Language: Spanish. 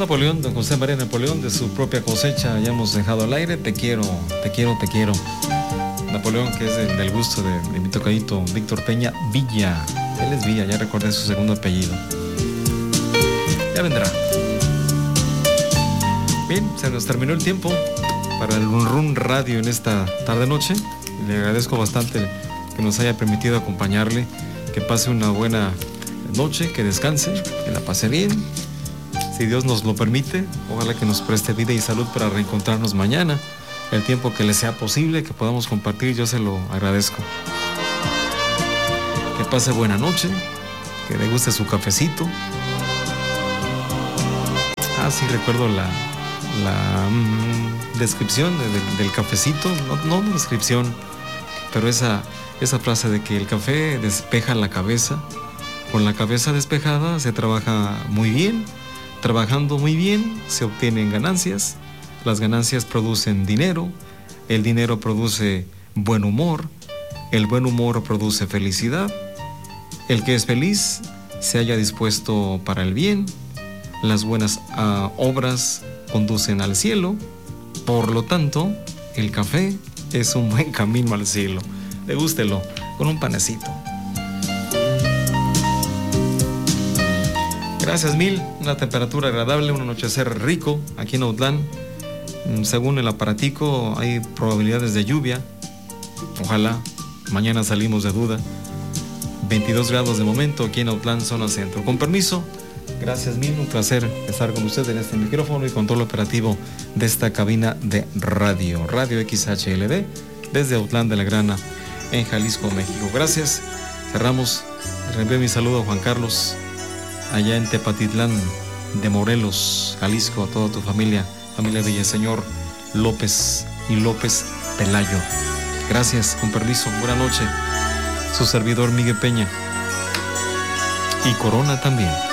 Napoleón, don José María Napoleón, de su propia cosecha, ya hemos dejado al aire. Te quiero, te quiero, te quiero. Napoleón, que es del gusto de mi tocadito Víctor Peña Villa. Él es Villa, ya recordé su segundo apellido. Ya vendrá. Bien, se nos terminó el tiempo para el Run Run Radio en esta tarde-noche. Le agradezco bastante que nos haya permitido acompañarle. Que pase una buena noche, que descanse, que la pase bien. Si Dios nos lo permite, ojalá que nos preste vida y salud para reencontrarnos mañana. El tiempo que le sea posible, que podamos compartir, yo se lo agradezco. Que pase buena noche, que le guste su cafecito. Sí, recuerdo la descripción del cafecito, no descripción, pero esa frase de que el café despeja la cabeza. Con la cabeza despejada se trabaja muy bien, trabajando muy bien se obtienen ganancias, las ganancias producen dinero, el dinero produce buen humor, el buen humor produce felicidad, el que es feliz se halla dispuesto para el bien, las buenas obras conducen al cielo, por lo tanto, el café es un buen camino al cielo. Degústelo con un panecito. Gracias mil, una temperatura agradable, un anochecer rico aquí en Autlán. Según el aparatico hay probabilidades de lluvia. Ojalá, mañana salimos de duda. 22 grados de momento aquí en Autlán, zona centro. Con permiso, gracias mil, un placer estar con usted en este micrófono y control operativo de esta cabina de Radio XHLD, desde Autlán de la Grana, en Jalisco, México. Gracias, cerramos. Reenvío mi saludo a Juan Carlos, allá en Tepatitlán de Morelos, Jalisco, a toda tu familia Villaseñor López y López Pelayo. Gracias, con permiso, buena noche. Su servidor Miguel Peña. Y Corona también.